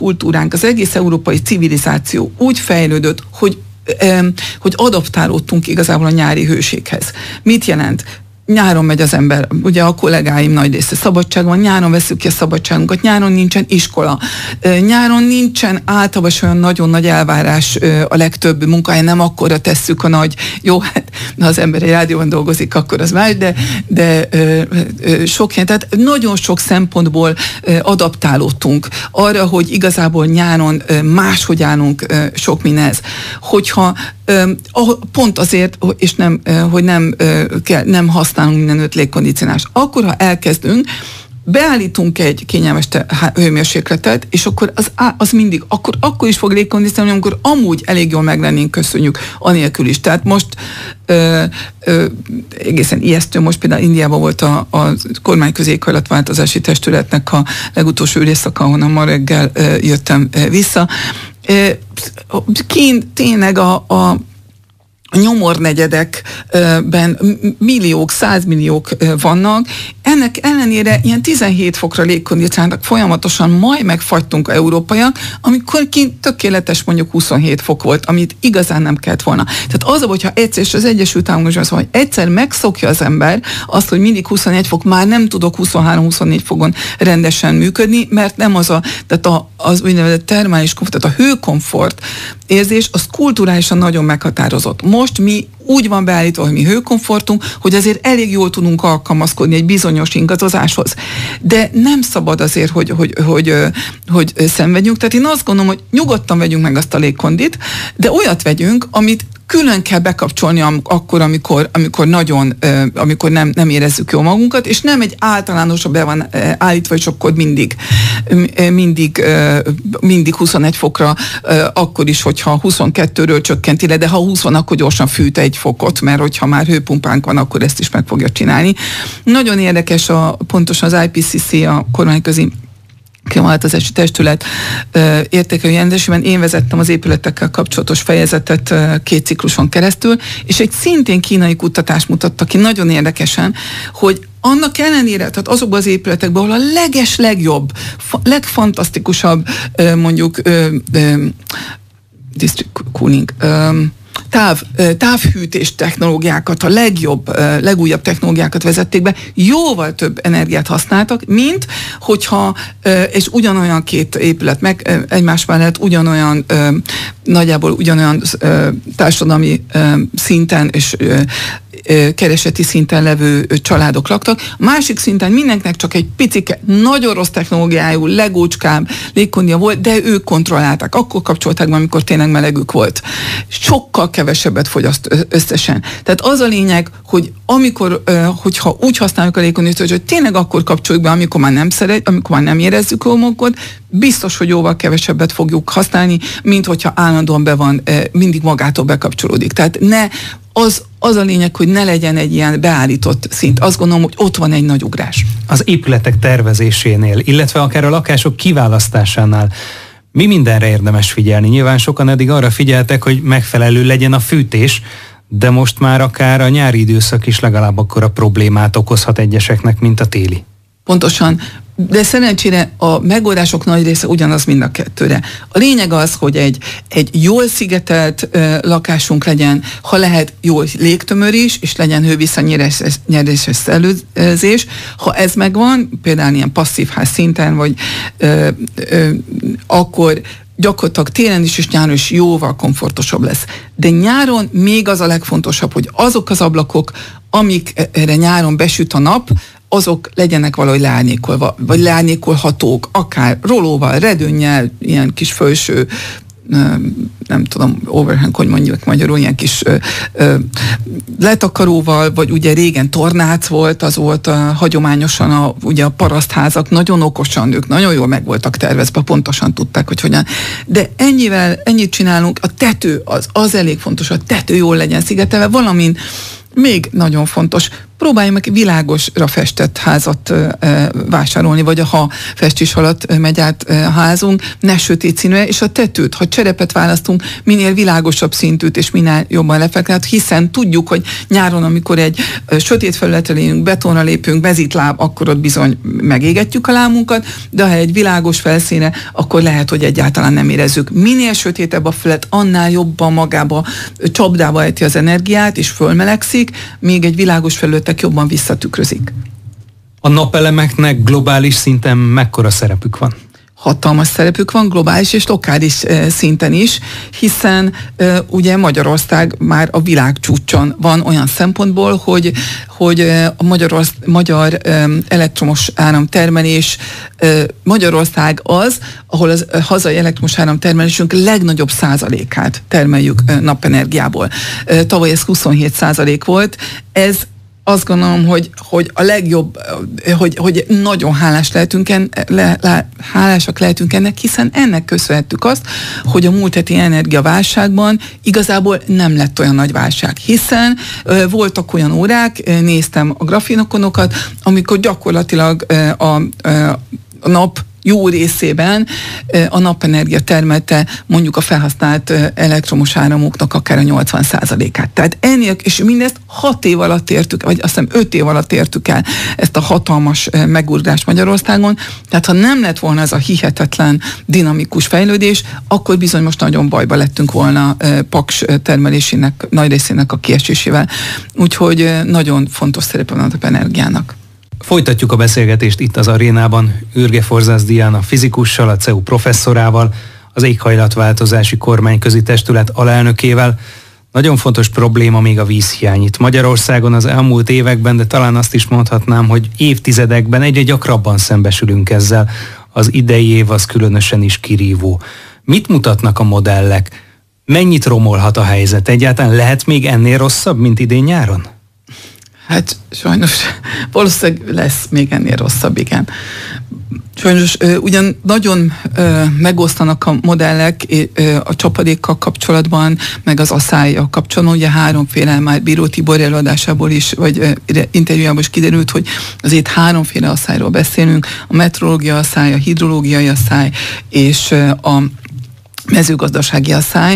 kultúránk, az egész európai civilizáció úgy fejlődött, hogy adaptálódtunk igazából a nyári hőséghez. Mit jelent? Nyáron megy az ember, ugye a kollégáim nagy része szabadság van, nyáron veszük ki a szabadságunkat, nyáron nincsen iskola, nyáron nincsen általában olyan nagyon nagy elvárás a legtöbb munkahelyen, nem akkora tesszük a nagy, jó, hát ha az ember egy rádióban dolgozik, akkor az más, de sok helyen, tehát nagyon sok szempontból adaptálódtunk arra, hogy igazából nyáron máshogy állunk sok mindenhez. Hogyha pont azért, és hogy nem használunk mindenütt légkondicionálást. Akkor, ha elkezdünk, beállítunk egy kényelmes hőmérsékletet, és akkor az mindig, akkor is fog légkondicionálni, amikor amúgy elég jól meg lennénk, köszönjük, anélkül is. Tehát most egészen ijesztő, most például Indiában volt a kormányközi éghajlatváltozási testületnek a legutolsó ülésszaka, ahonnan ma reggel jöttem vissza. Kint tényleg a nyomornegyedekben milliók, 100 milliók vannak. Ennek ellenére ilyen 17 fokra légkondicionáltak folyamatosan, majd megfagytunk a európaiak, amikor kint tökéletes mondjuk 27 fok volt, amit igazán nem kellett volna. Tehát az, hogyha egyszer, és az Egyesült Államokban az, hogy egyszer megszokja az ember azt, hogy mindig 21 fok, már nem tudok 23-24 fokon rendesen működni, mert nem tehát az úgynevezett termális komfort, tehát a hőkomfort érzés, az kulturálisan nagyon meghatározott. Most mi úgy van beállítva, hogy mi hőkomfortunk, hogy azért elég jól tudunk alkalmazkodni egy bizonyos ingadozáshoz. De nem szabad azért, hogy szenvedjünk. Tehát én azt gondolom, hogy nyugodtan vegyünk meg azt a légkondit, de olyat vegyünk, amit külön kell bekapcsolni akkor, amikor nem érezzük jól magunkat, és nem egy általánosabb be van állítva, és akkor mindig 21 fokra, akkor is, hogyha 22-ről csökkenti le, de ha 20 van, akkor gyorsan fűt egy fokot, mert hogyha már hőpumpánk van, akkor ezt is meg fogja csinálni. Nagyon érdekes pontosan az IPCC, a kormányközi klímaváltozási testület értékelő jelentésében én vezettem az épületekkel kapcsolatos fejezetet 2 cikluson keresztül, és egy szintén kínai kutatás mutatta ki nagyon érdekesen, hogy annak ellenére, tehát azokban az épületekben, ahol a legjobb, legfantasztikusabb mondjuk district cooling, távhűtés technológiákat, a legújabb technológiákat vezették be, jóval több energiát használtak, mint hogyha, és ugyanolyan 2 épület meg egymás mellett nagyjából ugyanolyan társadalmi szinten és kereseti szinten levő családok laktak. A másik szinten mindenkinek csak egy picike, nagyon rossz technológiájú, legócskább légkondia volt, de ők kontrollálták. Akkor kapcsolták be, amikor tényleg melegük volt. Sokkal kevesebbet fogyaszt összesen. Tehát az a lényeg, hogy hogyha úgy használjuk a légkondiát, hogy tényleg akkor kapcsoljuk be, amikor már nem érezzük jól magunkat, biztos, hogy jóval kevesebbet fogjuk használni, mint hogyha állandóan be van, mindig magától bekapcsolódik. Tehát az a lényeg, hogy ne legyen egy ilyen beállított szint. Azt gondolom, hogy ott van egy nagy ugrás. Az épületek tervezésénél, illetve akár a lakások kiválasztásánál mi mindenre érdemes figyelni? Nyilván sokan eddig arra figyeltek, hogy megfelelő legyen a fűtés, de most már akár a nyári időszak is legalább akkora problémát okozhat egyeseknek, mint a téli. Pontosan. De szerencsére a megoldások nagy része ugyanaz mind a kettőre. A lényeg az, hogy egy jól szigetelt lakásunk legyen, ha lehet jól légtömör is, és legyen hővisszanyeréses szellőzés. Ha ez megvan, például ilyen passzív ház szinten, vagy akkor gyakorlatilag télen is és nyáron is jóval komfortosabb lesz. De nyáron még az a legfontosabb, hogy azok az ablakok, amikre nyáron besüt a nap, azok legyenek valahogy leárnyékolva, vagy leárnyékolhatók, akár rolóval, redőnnyel, ilyen kis felső, nem tudom, overhang, hogy mondjuk magyarul, ilyen kis letakaróval, vagy ugye régen tornác volt, az volt hagyományosan ugye a parasztházak, nagyon okosan, ők nagyon jól meg voltak tervezve, pontosan tudták, hogy hogyan. De ennyit csinálunk, a tető az elég fontos, a tető jól legyen szigetelve, valamint még nagyon fontos, próbálj meg világosra festett házat vásárolni, vagy ha festés alatt megy át a házunk, ne sötét színű, és a tetőt, ha cserepet választunk, minél világosabb szintűt, és minél jobban lefektet, hiszen tudjuk, hogy nyáron, amikor egy sötét felületre lépünk, betonra lépünk, mezitláb, akkor ott bizony megégetjük a lábunkat, de ha egy világos felszíne, akkor lehet, hogy egyáltalán nem érezzük. Minél sötétebb a felület, annál jobban magába csapdába ejti az energiát, és fölmelegszik, míg egy világos felületek jobban visszatükrözik. A napelemeknek globális szinten mekkora szerepük van? Hatalmas szerepük van, globális és lokális szinten is, hiszen ugye Magyarország már a világcsúcson van olyan szempontból, hogy a magyar elektromos áramtermelés, Magyarország az, ahol az hazai elektromos áramtermelésünk legnagyobb százalékát termeljük napenergiából. Tavaly ez 27% volt, ez azt gondolom, hogy a legjobb, hogy nagyon hálásak lehetünk ennek, hiszen ennek köszönhettük azt, hogy a múlt heti energiaválságban igazából nem lett olyan nagy válság, hiszen voltak olyan órák, néztem a grafikonokat, amikor gyakorlatilag a nap jó részében a napenergia termelte mondjuk a felhasznált elektromos áramoknak akár a 80%-át. Tehát ennél, és mindezt 6 év alatt értük, vagy azt hiszem 5 év alatt értük el ezt a hatalmas megugrást Magyarországon. Tehát ha nem lett volna ez a hihetetlen dinamikus fejlődés, akkor bizony most nagyon bajba lettünk volna Paks termelésének nagy részének a kiesésével. Úgyhogy nagyon fontos szerepe van a napenergiának. Folytatjuk a beszélgetést itt az arénában Ürge Forzász Diana fizikussal, a CEU professzorával, az éghajlatváltozási kormányközi testület alelnökével. Nagyon fontos probléma még a vízhiány itt Magyarországon az elmúlt években, de talán azt is mondhatnám, hogy évtizedekben egyre gyakrabban szembesülünk ezzel. Az idei év az különösen is kirívó. Mit mutatnak a modellek? Mennyit romolhat a helyzet? Egyáltalán lehet még ennél rosszabb, mint idén nyáron? Hát sajnos valószínűleg lesz még ennél rosszabb, igen. Sajnos ugyan nagyon megosztanak a modellek a csapadékkal kapcsolatban, meg az asszállyal kapcsolatban. Ugye 3 már Bíró Tibor előadásából is, vagy interjújából is kiderült, hogy azért 3 asszályról beszélünk. A meteorológia asszály, a hidrológiai asszály és a mezőgazdasági asszály.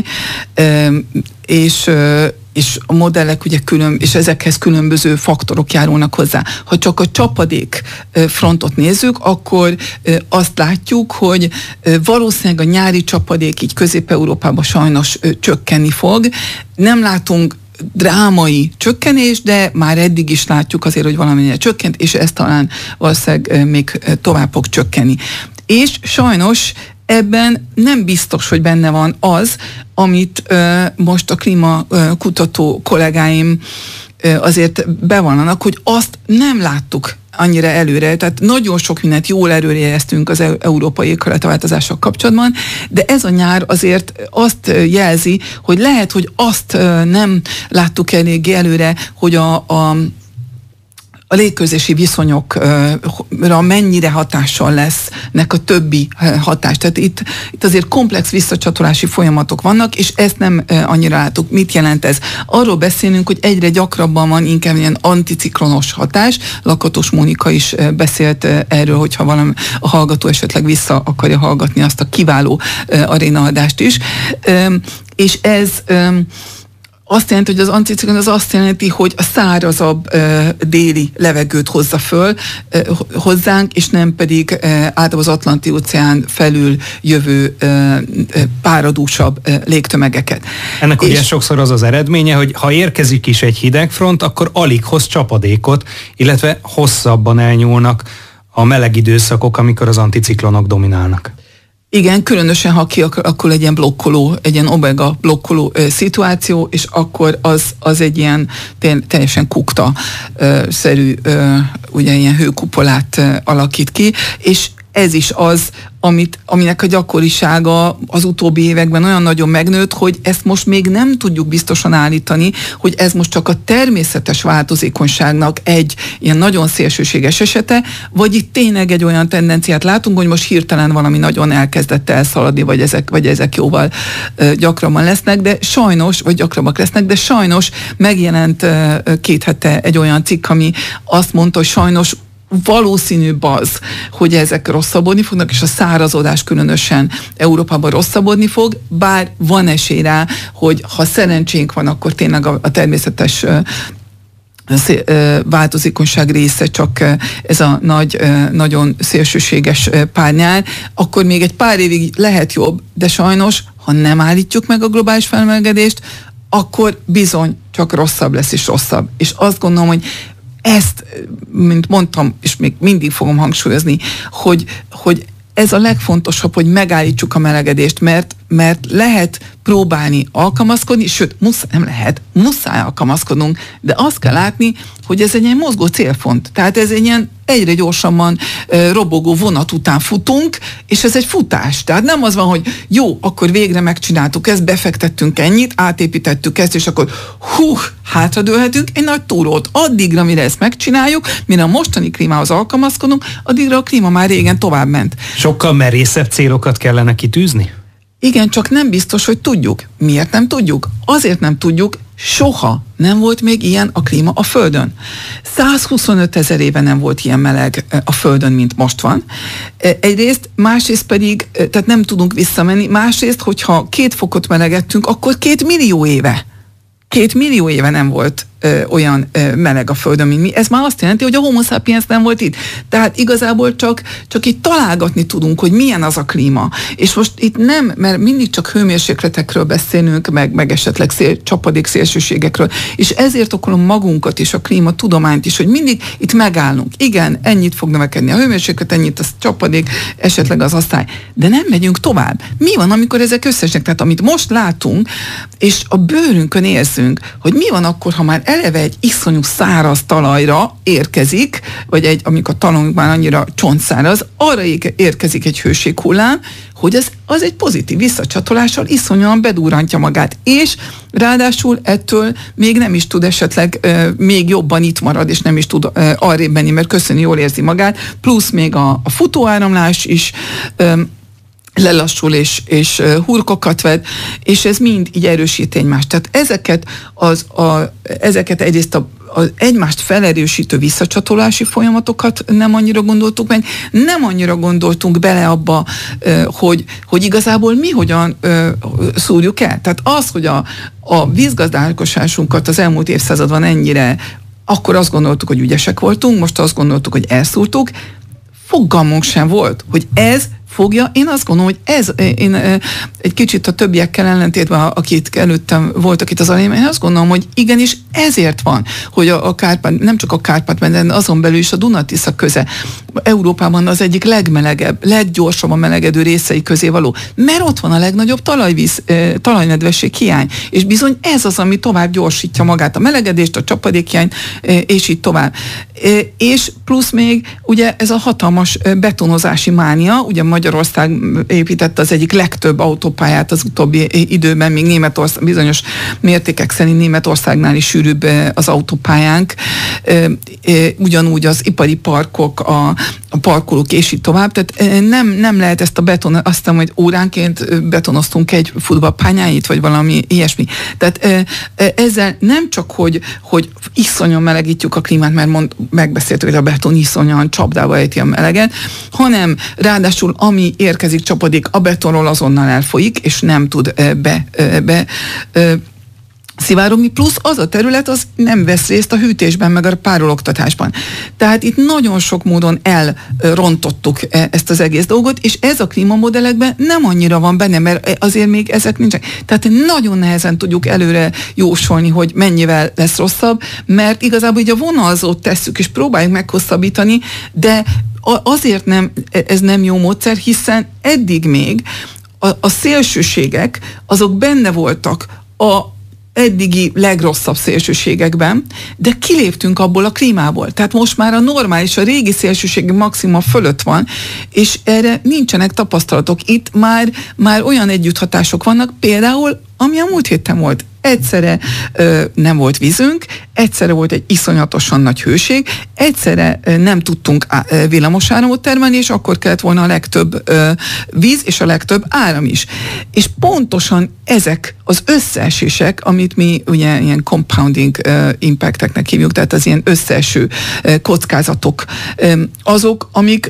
És a modellek ugye és ezekhez különböző faktorok járulnak hozzá. Ha csak a csapadék frontot nézzük, akkor azt látjuk, hogy valószínűleg a nyári csapadék így Közép-Európában sajnos csökkenni fog. Nem látunk drámai csökkenés, de már eddig is látjuk azért, hogy valamennyire csökkent, és ez talán valószínűleg még tovább fog csökkenni. És sajnos ebben nem biztos, hogy benne van az, amit most a klímakutató kollégáim azért bevallanak, hogy azt nem láttuk annyira előre, tehát nagyon sok mindent jól előrejeleztünk az európai éghajlatváltozással kapcsolatban, de ez a nyár azért azt jelzi, hogy lehet, hogy azt nem láttuk eléggé előre, hogy a légközlési viszonyokra mennyire hatással lesznek a többi hatás. Tehát itt azért komplex visszacsatolási folyamatok vannak, és ezt nem annyira látok. Mit jelent ez? Arról beszélünk, hogy egyre gyakrabban van inkább ilyen anticiklonos hatás. Lakatos Mónika is beszélt erről, hogyha valami a hallgató esetleg vissza akarja hallgatni azt a kiváló arénaadást is. És ez azt jelenti, hogy az anticiklon az azt jelenti, hogy a szárazabb déli levegőt hozza föl hozzánk, és nem pedig általában az Atlanti-óceán felül jövő páradúsabb légtömegeket. Ennek ugye sokszor az az eredménye, hogy ha érkezik is egy hidegfront, akkor alig hoz csapadékot, illetve hosszabban elnyúlnak a meleg időszakok, amikor az anticiklonok dominálnak. Igen, különösen, ha kialakul egy ilyen blokkoló, egy ilyen omega blokkoló szituáció, és akkor az egy ilyen teljesen kukta-szerű, ugye ilyen hőkupolát alakít ki, és ez is az, aminek a gyakorisága az utóbbi években olyan nagyon megnőtt, hogy ezt most még nem tudjuk biztosan állítani, hogy ez most csak a természetes változékonyságnak egy ilyen nagyon szélsőséges esete, vagy itt tényleg egy olyan tendenciát látunk, hogy most hirtelen valami nagyon elkezdett elszaladni, vagy ezek jóval gyakrabban lesznek, de sajnos, vagy gyakrabbak lesznek, de sajnos megjelent 2 hete egy olyan cikk, ami azt mondta, hogy sajnos valószínűbb az, hogy ezek rosszabbodni fognak, és a szárazodás különösen Európában rosszabbodni fog, bár van esély rá, hogy ha szerencsénk van, akkor tényleg a természetes változékonyság része csak ez a nagyon szélsőséges pár nyár, akkor még egy pár évig lehet jobb, de sajnos, ha nem állítjuk meg a globális felmelegedést, akkor bizony csak rosszabb lesz és rosszabb. És azt gondolom, hogy ezt, mint mondtam, és még mindig fogom hangsúlyozni, hogy ez a legfontosabb, hogy megállítsuk a melegedést, mert lehet próbálni alkalmazkodni, sőt, muszáj alkalmazkodnunk, de azt kell látni, hogy ez egy ilyen mozgó célfont. Tehát ez egy ilyen egyre gyorsabban robogó vonat után futunk, és ez egy futás. Tehát nem az van, hogy jó, akkor végre megcsináltuk ezt, befektettünk ennyit, átépítettük ezt, és akkor hátradőlhetünk egy nagy túrót. Addigra, mire ezt megcsináljuk, mire a mostani klímához alkalmazkodunk, addigra a klíma már régen továbbment. Sokkal merészebb célokat kellene kitűzni? Igen, csak nem biztos, hogy tudjuk. Miért nem tudjuk? Azért nem tudjuk, soha nem volt még ilyen a klíma a Földön. 125 000 éve nem volt ilyen meleg a Földön, mint most van. Egyrészt, másrészt pedig, tehát nem tudunk visszamenni, másrészt, hogyha 2 fokot melegedtünk, akkor 2 millió éve. 2 millió éve nem volt olyan meleg a Földön, mint mi. Ez már azt jelenti, hogy a Homo sapiens nem volt itt. Tehát igazából csak itt találgatni tudunk, hogy milyen az a klíma. És most itt nem, mert mindig csak hőmérsékletekről beszélünk, meg esetleg csapadék szélsőségekről, és ezért okolom magunkat és a klímatudományt is, hogy mindig itt megállunk. Igen, ennyit fog növekedni a hőmérséklet, ennyit a csapadék, esetleg az asztály. De nem megyünk tovább. Mi van, amikor ezek összesnek? Tehát amit most látunk, és a bőrünkön érzünk, hogy mi van akkor, ha már eleve egy iszonyú száraz talajra érkezik, vagy amikor a talajunk már annyira csontszáraz, arra érkezik egy hőséghullám, hogy az egy pozitív visszacsatolással iszonyúan bedurrantja magát, és ráadásul ettől még nem is tud esetleg még jobban itt marad, és nem is tud arrébb menni, mert köszönni jól érzi magát, plusz még a futóáramlás is lelassul és hurkokat ved, és ez mind így erősíti egymást. Tehát ezeket egyrészt az egymást felerősítő visszacsatolási folyamatokat nem annyira gondoltuk meg, nem annyira gondoltunk bele abba, hogy igazából mi hogyan szúrjuk el. Tehát az, hogy a vízgazdálkodásunkat az elmúlt évszázadban ennyire, akkor azt gondoltuk, hogy ügyesek voltunk, most azt gondoltuk, hogy elszúrtuk, fogalmunk sem volt, hogy ez fogja. Én azt gondolom, hogy én egy kicsit a többiekkel ellentétben, akik előttem voltak itt az elején, én azt gondolom, hogy igenis ezért van, hogy a Kárpát, nem csak a Kárpát-medence, azon belül is a Duna-Tisza köze Európában az egyik legmelegebb, leggyorsabban melegedő részei közé való, mert ott van a legnagyobb talajnedvesség hiány, és bizony ez az, ami tovább gyorsítja magát a melegedést, a csapadékhiányt, és így tovább. És plusz még ugye ez a hatalmas betonozási mánia, ugye Magyarország építette az egyik legtöbb autópályát az utóbbi időben, még Németország, bizonyos mértékek szerint Németországnál is sűrűbb az autópályánk, ugyanúgy az ipari parkok, a parkolók és így tovább, tehát nem lehet ezt a beton, azt hiszem, hogy óránként betonoztunk egy futballpályáit, vagy valami ilyesmi. Tehát ezzel nem csak, hogy iszonyan melegítjük a klímát, mert megbeszéltük, hogy a beton iszonyan csapdába ejti a meleget, hanem ráadásul ami érkezik csapadék, a betonról azonnal elfolyik, és nem tud szivárogni, plusz az a terület az nem vesz részt a hűtésben, meg a párologtatásban. Tehát itt nagyon sok módon elrontottuk ezt az egész dolgot, és ez a klímamodellekben nem annyira van benne, mert azért még ezek nincsenek. Tehát nagyon nehezen tudjuk előre jósolni, hogy mennyivel lesz rosszabb, mert igazából így a vonalzót tesszük, és próbáljuk meghosszabbítani, de azért ez nem jó módszer, hiszen eddig még a szélsőségek azok benne voltak eddigi legrosszabb szélsőségekben, de kiléptünk abból a klímából. Tehát most már a normális, a régi szélsőségi maximum fölött van, és erre nincsenek tapasztalatok. Itt már olyan együtthatások vannak, például, ami a múlt héten volt. Egyszerre nem volt vízünk, egyszerre volt egy iszonyatosan nagy hőség, egyszerre nem tudtunk villamosáramot termelni, és akkor kellett volna a legtöbb víz és a legtöbb áram is. És pontosan ezek az összeesések, amit mi ugye ilyen compounding impacteknek hívjuk, tehát az ilyen összeeső kockázatok, azok,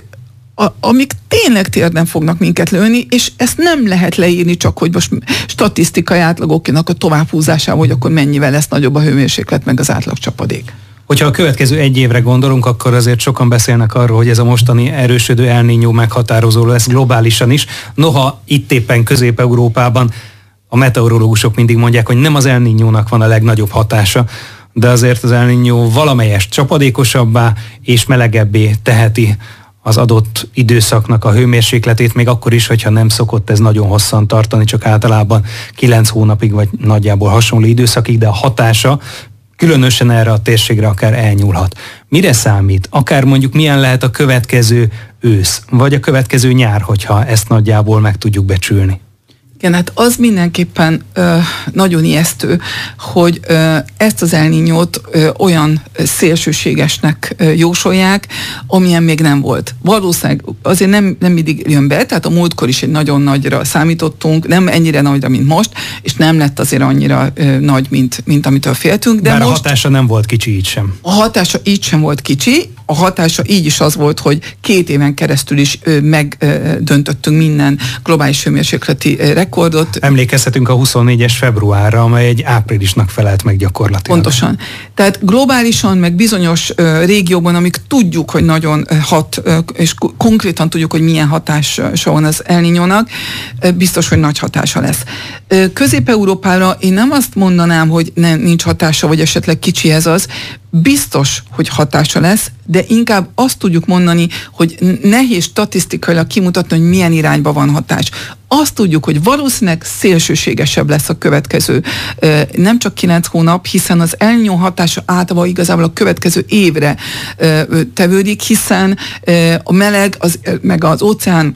amik tényleg térden fognak minket lőni, és ezt nem lehet leírni csak, hogy most statisztikai átlagoknak a továbbhúzásával, hogy akkor mennyivel lesz nagyobb a hőmérséklet, meg az átlagcsapadék. Hogyha a következő egy évre gondolunk, akkor azért sokan beszélnek arról, hogy ez a mostani erősödő El Niño meghatározó lesz globálisan is. Noha itt éppen Közép-Európában a meteorológusok mindig mondják, hogy nem az El Niñónak van a legnagyobb hatása, de azért az El Niño valamelyest csapadékosabbá és melegebbé teheti az adott időszaknak a hőmérsékletét, még akkor is, hogyha nem szokott ez nagyon hosszan tartani, csak általában 9 hónapig, vagy nagyjából hasonló időszakig, de a hatása különösen erre a térségre akár elnyúlhat. Mire számít? Akár mondjuk milyen lehet a következő ősz, vagy a következő nyár, hogyha ezt nagyjából meg tudjuk becsülni? Igen, hát az mindenképpen nagyon ijesztő, hogy ezt az El Niñót olyan szélsőségesnek jósolják, amilyen még nem volt. Valószínűleg azért nem mindig jön be, tehát a múltkor is egy nagyon nagyra számítottunk, nem ennyire nagyra, mint most, és nem lett azért annyira nagy, mint amitől féltünk. De bár most a hatása nem volt kicsi így sem. A hatása így sem volt kicsi, a hatása így is az volt, hogy 2 éven keresztül is megdöntöttünk minden globális hőmérsékleti rekordot. Emlékezhetünk a 24-es februárra, amely egy áprilisnak felelt meg gyakorlatilag. Pontosan. Tehát globálisan, meg bizonyos régióban, amik tudjuk, hogy nagyon hat, és konkrétan tudjuk, hogy milyen hatása van az El Niñónak, biztos, hogy nagy hatása lesz. Közép-Európára én nem azt mondanám, hogy nincs hatása, vagy esetleg kicsi ez az, biztos, hogy hatása lesz, de inkább azt tudjuk mondani, hogy nehéz statisztikailag kimutatni, hogy milyen irányba van hatás. Azt tudjuk, hogy valószínűleg szélsőségesebb lesz a következő nem csak 9 hónap, hiszen az El Niño hatása általában igazából a következő évre tevődik, hiszen a meleg, meg az óceán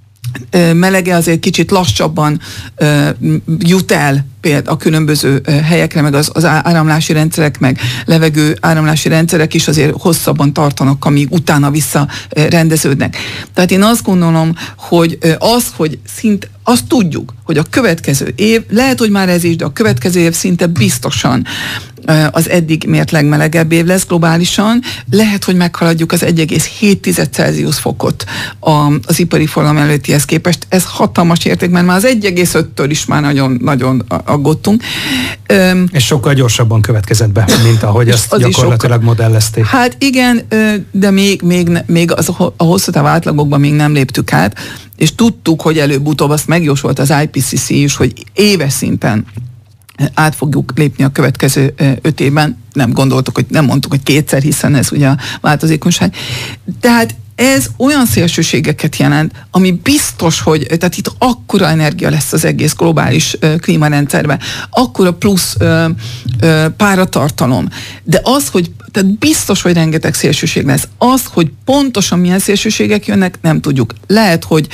melege azért kicsit lassabban jut el például a különböző helyekre, meg az áramlási rendszerek, meg levegő áramlási rendszerek is azért hosszabban tartanak, amíg utána visszarendeződnek. Tehát én azt gondolom, hogy azt tudjuk, hogy a következő év, lehet, hogy már ez is, de a következő év szinte biztosan az eddig mért legmelegebb év lesz globálisan. Lehet, hogy meghaladjuk az 1,7 Celsius fokot az ipari forgalom előttihez képest. Ez hatalmas érték, mert már az 1,5-től is már nagyon aggódtunk. És sokkal gyorsabban következett be, mint ahogy azt gyakorlatilag modellezték. Hát igen, de még a hosszú távú átlagokban még nem léptük át, és tudtuk, hogy előbb-utóbb azt megjósolt az IPCC is, hogy éves szinten át fogjuk lépni a következő 5 évben. Nem mondtuk, hogy 2-szer, hiszen ez ugye a változékonyság. Tehát ez olyan szélsőségeket jelent, ami biztos, hogy tehát itt akkora energia lesz az egész globális klímarendszerben, akkora plusz páratartalom. De az, hogy tehát biztos, hogy rengeteg szélsőség lesz. Az, hogy pontosan milyen szélsőségek jönnek, nem tudjuk. Lehet, hogy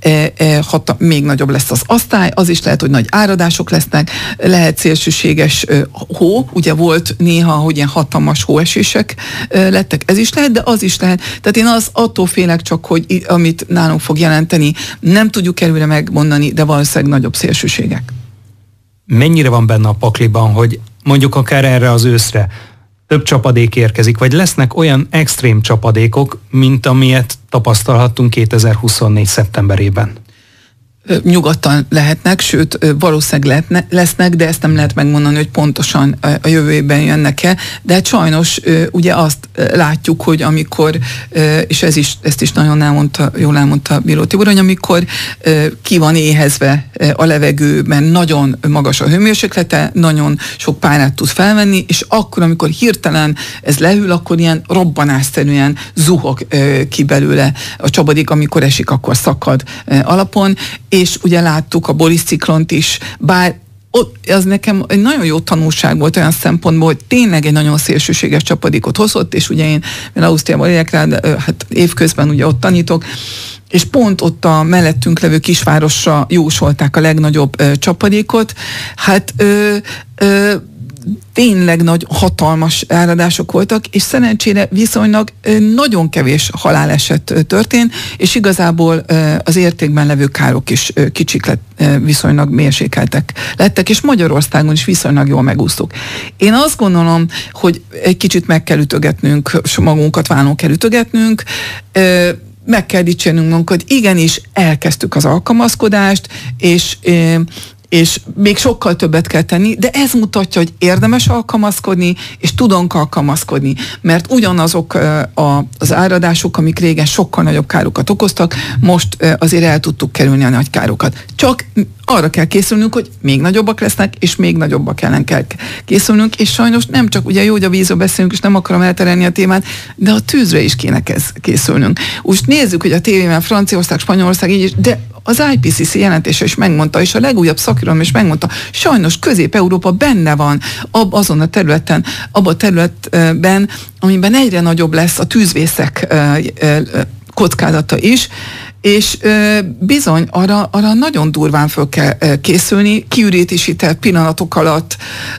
még nagyobb lesz az asztály, az is lehet, hogy nagy áradások lesznek, lehet szélsőséges hó, ugye volt néha, hogy ilyen hatalmas hóesések lettek, ez is lehet, de az is lehet. Tehát én attól félek csak, hogy amit nálunk fog jelenteni, nem tudjuk előre megmondani, de valószínűleg nagyobb szélsőségek. Mennyire van benne a pakliban, hogy mondjuk akár erre az őszre több csapadék érkezik, vagy lesznek olyan extrém csapadékok, mint amilyet tapasztalhattunk 2024. szeptemberében? Nyugodtan lehetnek, sőt valószínűleg lesznek, de ezt nem lehet megmondani, hogy pontosan a jövő évben jönnek-e, de hát sajnos ugye azt látjuk, hogy amikor, és ezt is nagyon jól elmondta Bíró Tibor, hogy amikor ki van éhezve a levegő, mert nagyon magas a hőmérséklete, nagyon sok párát tud felvenni, és akkor, amikor hirtelen ez lehűl, akkor ilyen robbanásszerűen zuhog ki belőle a csapadék, amikor esik, akkor szakad alapon, és ugye láttuk a Boris ciklont is, bár az nekem egy nagyon jó tanulság volt olyan szempontból, hogy tényleg egy nagyon szélsőséges csapadékot hozott, és ugye én Ausztriában élek rá, hát évközben ugye ott tanítok, és pont ott a mellettünk levő kisvárosra jósolták a legnagyobb csapadékot. Hát tényleg nagy, hatalmas áradások voltak, és szerencsére viszonylag nagyon kevés haláleset történt, és igazából az értékben levő károk is kicsik viszonylag mérsékeltek lettek, és Magyarországon is viszonylag jól megúsztuk. Én azt gondolom, hogy egy kicsit meg kell ütögetnünk, magunkat vállalunk kell ütögetnünk, meg kell dicsérnünk magunkat, igenis elkezdtük az alkalmazkodást, és még sokkal többet kell tenni, de ez mutatja, hogy érdemes alkalmazkodni, és tudunk alkalmazkodni, mert ugyanazok az áradások, amik régen sokkal nagyobb károkat okoztak, most azért el tudtuk kerülni a nagy károkat. Csak arra kell készülnünk, hogy még nagyobbak lesznek, és még nagyobbak ellen kell készülnünk, és sajnos nem csak ugye jó, hogy a vízről beszélünk, és nem akarom elterelni a témát, de a tűzre is kéne készülnünk. Úgy nézzük, hogy a tévében Franciaország, Spanyolország így is, de az IPCC jelentése is megmondta, és a legújabb szakirodalom is megmondta, sajnos Közép-Európa benne van azon a területen, abban a területben, amiben egyre nagyobb lesz a tűzvészek kockázata is, és bizony arra nagyon durván föl kell készülni, kiürítésített pillanatok alatt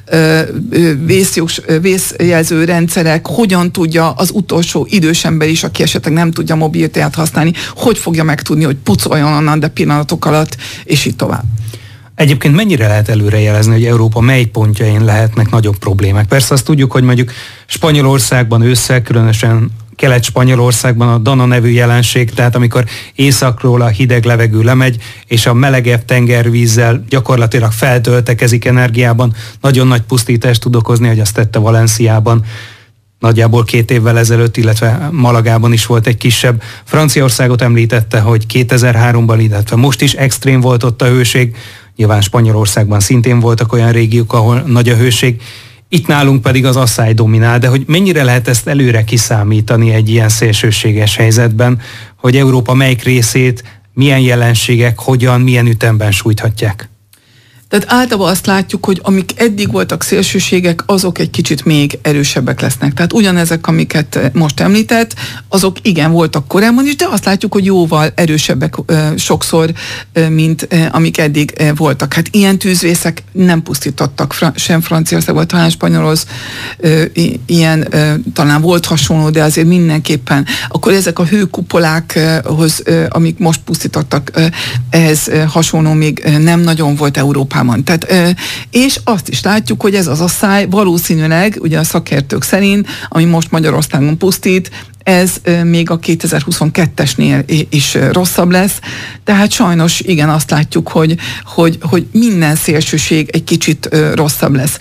vészjelző rendszerek, hogyan tudja az utolsó idős ember is, aki esetleg nem tudja mobilitát használni, hogy fogja megtudni, hogy pucoljon onnan, de pillanatok alatt, és így tovább. Egyébként mennyire lehet előrejelezni, hogy Európa mely pontjain lehetnek nagyobb problémák? Persze azt tudjuk, hogy mondjuk Spanyolországban ősszel, különösen Kelet-Spanyolországban a Dana nevű jelenség, tehát amikor északról a hideg levegő lemegy, és a melegebb tengervízzel gyakorlatilag feltöltekezik energiában, nagyon nagy pusztítást tud okozni, hogy azt tette Valenciában nagyjából 2 évvel ezelőtt, illetve Malagában is volt egy kisebb. Franciaországot említette, hogy 2003-ban, illetve most is extrém volt ott a hőség, nyilván Spanyolországban szintén voltak olyan régiók, ahol nagy a hőség. Itt nálunk pedig az asszály dominál, de hogy mennyire lehet ezt előre kiszámítani egy ilyen szélsőséges helyzetben, hogy Európa melyik részét, milyen jelenségek, hogyan, milyen ütemben sújthatják? Tehát általában azt látjuk, hogy amik eddig voltak szélsőségek, azok egy kicsit még erősebbek lesznek. Tehát ugyanezek, amiket most említett, azok igen voltak korábban is, de azt látjuk, hogy jóval erősebbek sokszor, mint amik eddig voltak. Hát ilyen tűzvészek nem pusztítottak sem Franciaországban, talán Spanyolország ilyen talán volt hasonló, de azért mindenképpen. Akkor ezek a hőkupolákhoz, amik most pusztítottak, ehhez hasonló még nem nagyon volt Európában. Tehát, és azt is látjuk, hogy ez az asszály valószínűleg, ugye a szakértők szerint, ami most Magyarországon pusztít, ez még a 2022-esnél is rosszabb lesz. Tehát sajnos igen, azt látjuk, hogy minden szélsőség egy kicsit rosszabb lesz.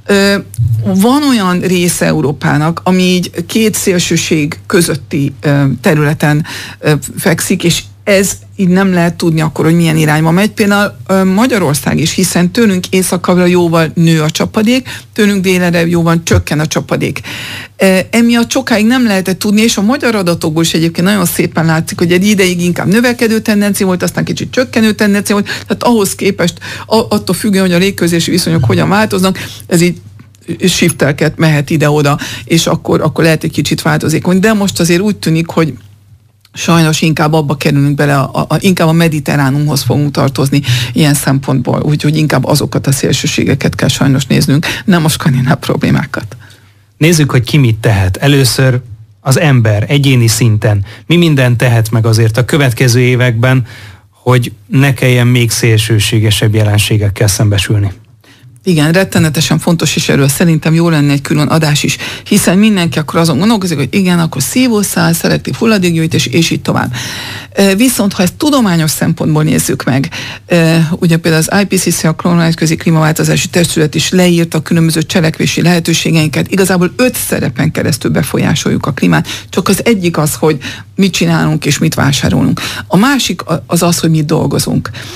Van olyan része Európának, ami így 2 szélsőség közötti területen fekszik, és ez így nem lehet tudni akkor, hogy milyen irányba megy. Például Magyarország is, hiszen tőlünk északabbra jóval nő a csapadék, tőlünk délre jóval csökken a csapadék. Emiatt sokáig nem lehetett tudni, és a magyar adatokból is egyébként nagyon szépen látszik, hogy egy ideig inkább növekedő tendencia volt, aztán kicsit csökkenő tendencia volt, tehát ahhoz képest, attól függően, hogy a légközlési viszonyok hogyan változnak, ez így shiftelket mehet ide-oda, és akkor lehet egy kicsit változékony. De most azért úgy tűnik, hogy sajnos inkább abba kerülünk bele, inkább a mediterránumhoz fogunk tartozni ilyen szempontból, úgyhogy inkább azokat a szélsőségeket kell sajnos néznünk, nem a skandináv problémákat. Nézzük, hogy ki mit tehet. Először az ember egyéni szinten mi mindent tehet meg azért a következő években, hogy ne kelljen még szélsőségesebb jelenségekkel szembesülni. Igen, rettenetesen fontos, és erről szerintem jó lenne egy külön adás is, hiszen mindenki akkor azon gondolkozik, hogy igen, akkor szívószál, szelektív hulladékgyűjtés, és így tovább. Viszont, ha ezt tudományos szempontból nézzük meg, ugye például az IPCC, a Nemzetközi Klímaváltozási Testület is leírta a különböző cselekvési lehetőségeinket, igazából 5 szerepen keresztül befolyásoljuk a klímát, csak az egyik az, hogy mit csinálunk és mit vásárolunk. A másik az, hogy mit dolgozunk.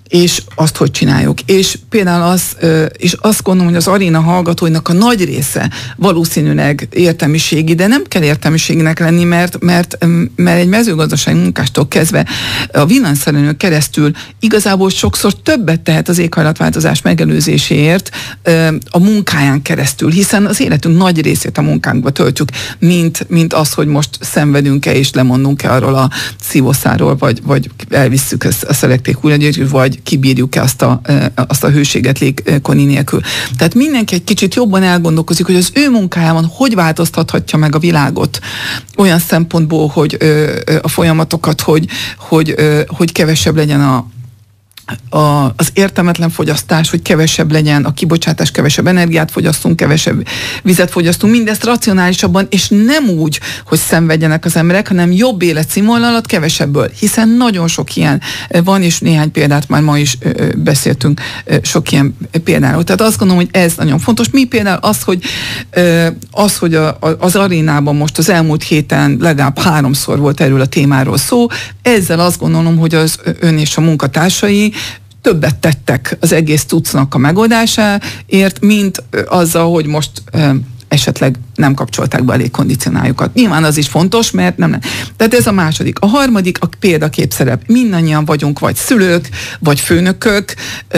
és azt hogy csináljuk. És például és azt gondolom, hogy az aréna hallgatóinak a nagy része valószínűleg értelmiségi, de nem kell értelmiségnek lenni, mert egy mezőgazdasági munkástól kezdve a villanyszerelőn keresztül igazából sokszor többet tehet az éghajlatváltozás megelőzéséért a munkáján keresztül, hiszen az életünk nagy részét a munkánkba töltjük, mint az, hogy most szenvedünk-e és lemondunk-e arról a szívószáról, vagy elvisszük a szelekték hulladékot, vagy kibírjuk-e azt a hőséget légkoni nélkül. Tehát mindenki egy kicsit jobban elgondolkozik, hogy az ő munkájában hogy változtathatja meg a világot olyan szempontból, hogy a folyamatokat, hogy kevesebb legyen az értelmetlen fogyasztás, hogy kevesebb legyen a kibocsátás, kevesebb energiát fogyasztunk, kevesebb vizet fogyasztunk, mindezt racionálisabban, és nem úgy, hogy szenvedjenek az emberek, hanem jobb életszínvonalat kevesebből, hiszen nagyon sok ilyen van, és néhány példát már ma is beszéltünk sok ilyen példáról. Tehát azt gondolom, hogy ez nagyon fontos. Mi például az, hogy az arénában most az elmúlt héten legalább 3-szor volt erről a témáról szó, ezzel azt gondolom, hogy az ön és a munkatársai többet tettek az egész tucnak a megoldásáért, mint azzal, hogy most esetleg nem kapcsolták be a légkondicionáljukat. Nyilván az is fontos, mert nem. Tehát ez a második. A harmadik a példaképszerep. Mindannyian vagyunk vagy szülők, vagy főnökök,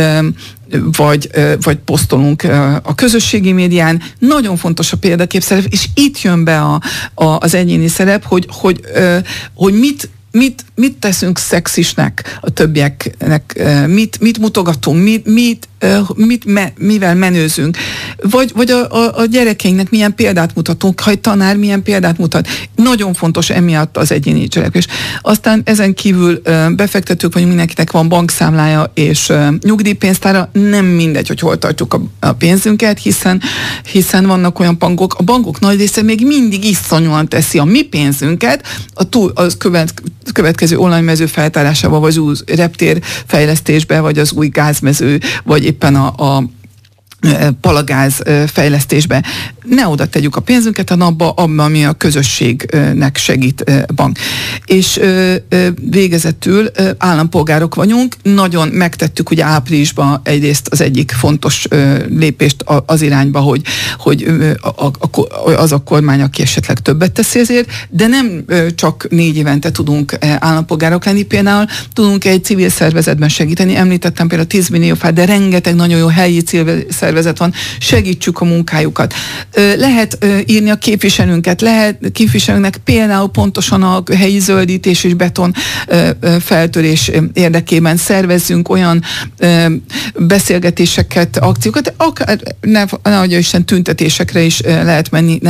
vagy posztolunk a közösségi médián. Nagyon fontos a példaképszerep, és itt jön be az egyéni szerep, hogy mit teszünk szexisnek a többieknek, mit mutogatunk, mivel menőzünk, vagy a gyerekeinknek milyen példát mutatunk, ha egy tanár milyen példát mutat. Nagyon fontos emiatt az egyéni cselekvés. Aztán ezen kívül befektetők vagyunk, mindenkinek van bankszámlája és nyugdíjpénztára, nem mindegy, hogy hol tartjuk a pénzünket, hiszen vannak olyan bankok, a bankok nagy része még mindig iszonyúan teszi a mi pénzünket, az következő olajmező feltárásával, vagy az új reptér fejlesztésbe, vagy az új gázmező, vagy éppen a palagáz fejlesztésbe. Ne oda tegyük a pénzünket, hanem abba, ami a közösségnek segít bank. És végezetül állampolgárok vagyunk, nagyon megtettük ugye áprilisban egyrészt az egyik fontos lépést az irányba, hogy az a kormány, aki esetleg többet teszi ezért, de nem csak 4 évente tudunk állampolgárok lenni, például tudunk egy civil szervezetben segíteni, említettem például 10 millió fát, de rengeteg nagyon jó helyi civil szervezet van, segítsük a munkájukat. Lehet írni a képviselőnknek például pontosan a helyi zöldítés és beton feltörés érdekében szervezzünk olyan beszélgetéseket, akciókat, akár ne adja Isten tüntetésekre is lehet menni,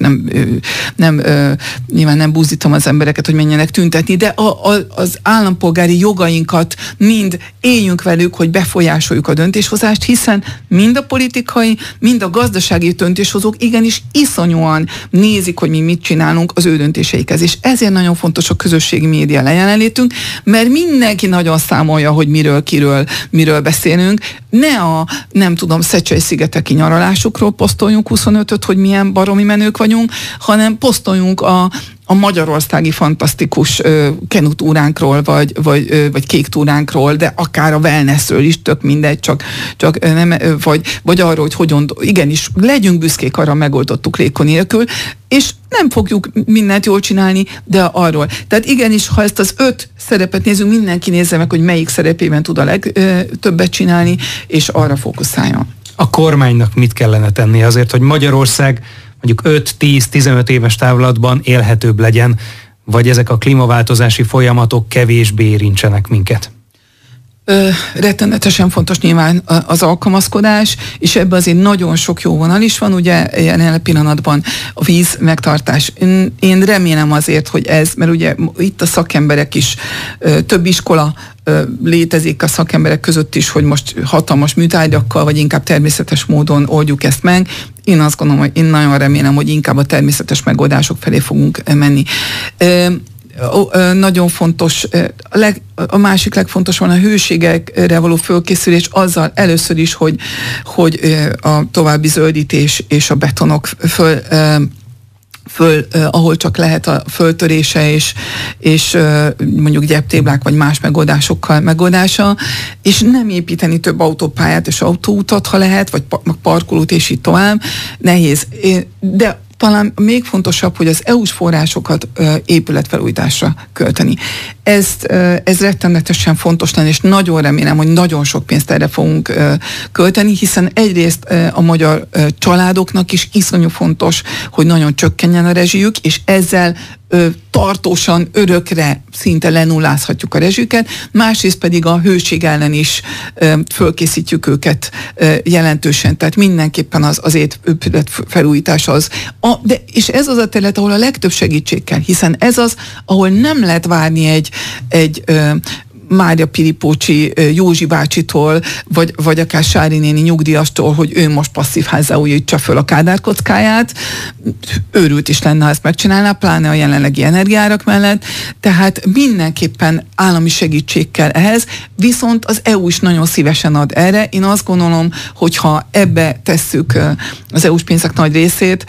nyilván nem buzdítom az embereket, hogy menjenek tüntetni, de az állampolgári jogainkat mind éljünk velük, hogy befolyásoljuk a döntéshozást, hiszen mind a politikai, mind a gazdasági döntéshozók igenis iszonyúan nézik, hogy mi mit csinálunk az ő döntéseikhez. És ezért nagyon fontos a közösségi média lejelenlétünk, mert mindenki nagyon számolja, hogy miről beszélünk. Ne nem tudom, Szecsely-szigeteki nyaralásukról posztoljunk 25-öt, hogy milyen baromi menők vagyunk, hanem posztoljunk a magyarországi fantasztikus kenutúránkról, vagy kék túránkról, de akár a wellnessről is, tök mindegy, csak nem, vagy arról, hogy igenis, legyünk büszkék, arra megoldottuk légkon nélkül, és nem fogjuk mindent jól csinálni, de arról. Tehát igenis, ha ezt az 5 szerepet nézzünk, mindenki nézze meg, hogy melyik szerepében tud a legtöbbet csinálni, és arra fókuszáljon. A kormánynak mit kellene tenni azért, hogy Magyarország mondjuk 5-10-15 éves távlatban élhetőbb legyen, vagy ezek a klímaváltozási folyamatok kevésbé érintsenek minket? Rettenetesen fontos nyilván az alkalmazkodás, és ebben azért nagyon sok jó vonal is van, ugye jelen pillanatban a víz megtartás. Én remélem azért, hogy mert ugye itt a szakemberek is, több iskola létezik a szakemberek között is, hogy most hatalmas műtárgyakkal, vagy inkább természetes módon oldjuk ezt meg. Én azt gondolom, hogy én nagyon remélem, hogy inkább a természetes megoldások felé fogunk menni. Nagyon fontos, a másik legfontosabb a hőségekre való fölkészülés, azzal először is, hogy a további zöldítés és a betonok ahol csak lehet a föltörése és mondjuk gyeptéblák vagy más megoldása, és nem építeni több autópályát és autóutat, ha lehet, vagy parkolót, és így tovább. Nehéz. De talán még fontosabb, hogy az EU-s forrásokat épületfelújításra költeni. Ez rettenetesen fontos lenne, és nagyon remélem, hogy nagyon sok pénzt erre fogunk költeni, hiszen egyrészt a magyar családoknak is iszonyú fontos, hogy nagyon csökkenjen a rezsijük, és ezzel tartósan, örökre szinte lenullázhatjuk a rezsüket, másrészt pedig a hőség ellen is fölkészítjük őket jelentősen, tehát mindenképpen az épület felújítás az. És ez az a terület, ahol a legtöbb segítség kell, hiszen ez az, ahol nem lehet várni egy Mária Piripócsi Józsi bácsitól, vagy akár Sári néni nyugdíjastól, hogy ő most passzív házzá újítsa föl a Kádár kockáját. Őrült is lenne, ha ezt megcsinálná, pláne a jelenlegi energiárak mellett. Tehát mindenképpen állami segítség kell ehhez, viszont az EU is nagyon szívesen ad erre. Én azt gondolom, hogyha ebbe tesszük az EU-s pénzek nagy részét,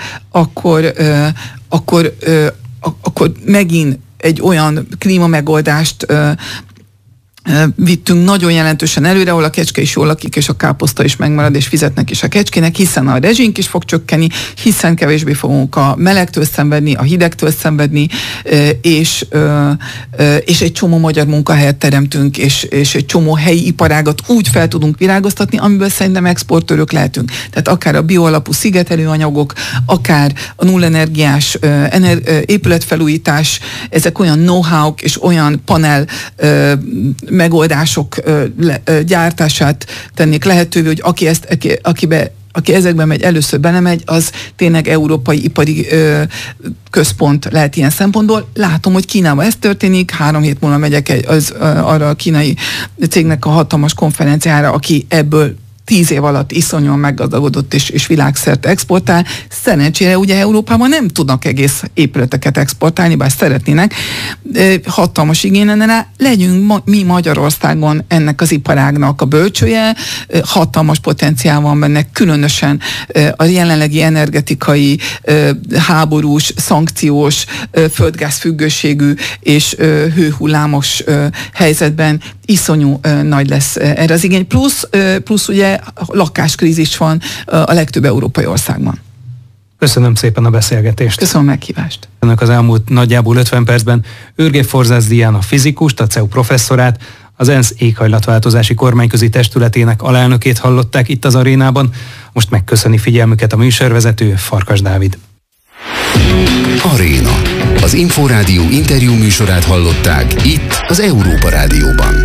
akkor megint egy olyan klímamegoldást vittünk nagyon jelentősen előre, ahol a kecske is jól lakik, és a káposzta is megmarad, és fizetnek is a kecskének, hiszen a rezsink is fog csökkenni, hiszen kevésbé fogunk a melegtől szenvedni, a hidegtől szenvedni, és egy csomó magyar munkahelyet teremtünk, és egy csomó helyi iparágat úgy fel tudunk virágoztatni, amiből szerintem exportőrök lehetünk. Tehát akár a bioalapú szigetelőanyagok, akár a nullenergiás épületfelújítás, ezek olyan know-how-k és olyan panel megoldások gyártását tennék lehetővé, hogy aki ezekben megy, először belemegy, az tényleg európai ipari központ lehet ilyen szempontból. Látom, hogy Kínában ez történik, 3 hét múlva megyek arra a kínai cégnek a hatalmas konferenciára, aki ebből 10 év alatt iszonyúan meggazdagodott és világszerte exportál. Szerencsére ugye Európában nem tudnak egész épületeket exportálni, bár szeretnének. Hatalmas igény lenne rá. Legyünk mi Magyarországon ennek az iparágnak a bölcsője. Hatalmas potenciál van benne, különösen a jelenlegi energetikai, háborús, szankciós, földgázfüggőségű és hőhullámos helyzetben iszonyú nagy lesz erre az igény. Plusz ugye lakáskrízis van a legtöbb európai országban. Köszönöm szépen a beszélgetést. Köszönöm a meghívást. Önök az elmúlt nagyjából 50 percben Őrgé Forzász Diana fizikust, a CEU professzorát, az ENSZ éghajlatváltozási kormányközi testületének alelnökét hallották itt az arénában. Most megköszöni figyelmüket a műsorvezető, Farkas Dávid. Aréna. Az Inforádió interjú műsorát hallották itt az Európa Rádióban.